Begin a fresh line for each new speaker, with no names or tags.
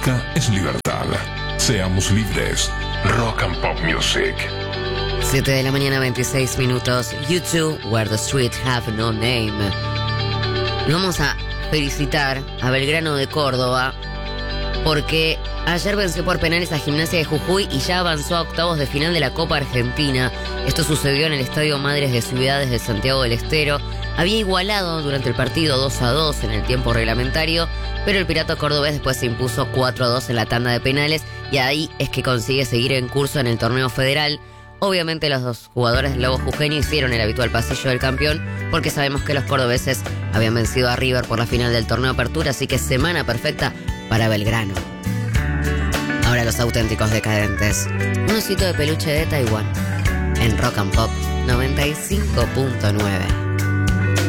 música es libertad. Seamos libres. Rock and Pop Music.
7 de la mañana, 26 minutos. U2, Where the Streets Have No Name. Y vamos a felicitar a Belgrano de Córdoba porque ayer venció por penales a Gimnasia de Jujuy y ya avanzó a octavos de final de la Copa Argentina. Esto sucedió en el Estadio Madres de Ciudades de Santiago del Estero. Había igualado durante el partido 2-2 en el tiempo reglamentario, pero el Pirata cordobés después se impuso 4-2 en la tanda de penales y ahí es que consigue seguir en curso en el torneo federal. Obviamente los dos jugadores del Lobo Jujeño hicieron el habitual pasillo del campeón porque sabemos que los cordobeses habían vencido a River por la final del torneo Apertura, así que semana perfecta para Belgrano. Ahora los auténticos decadentes. Un osito de peluche de Taiwán en Rock and Pop 95.9.